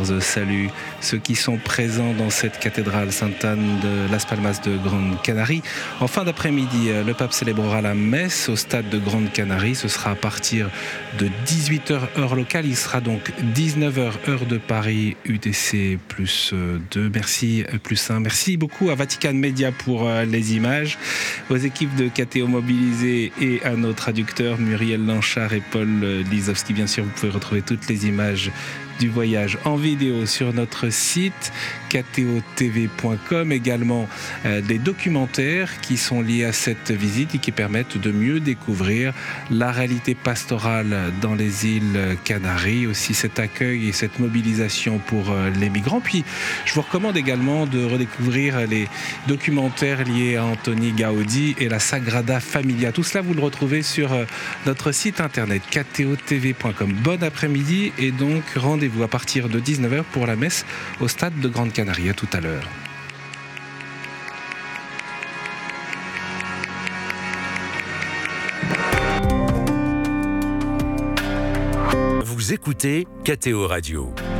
14 salue ceux qui sont présents dans cette cathédrale Sainte-Anne de Las Palmas de Grande Canarie. En fin d'après-midi, le pape célébrera la messe au stade de Grande Canarie. Ce sera à partir de 18h heure locale. Il sera donc 19h heure de Paris, UTC plus 2. Merci, plus 1. Merci beaucoup à Vatican Media pour les images, aux équipes de KTO mobilisées et à nos traducteurs Muriel Lanchard et Paul Lisowski. Bien sûr, vous pouvez retrouver toutes les images du voyage en vidéo sur notre site ktotv.com, également des documentaires qui sont liés à cette visite et qui permettent de mieux découvrir la réalité pastorale dans les îles Canaries, aussi cet accueil et cette mobilisation pour les migrants. Puis je vous recommande également de redécouvrir les documentaires liés à Antoni Gaudi et la Sagrada Familia. Tout cela vous le retrouvez sur notre site internet ktotv.com. Bon après-midi et donc rendez-vous à partir de 19h pour la messe au stade de Grande Canarie. À tout à l'heure. Vous écoutez KTO Radio.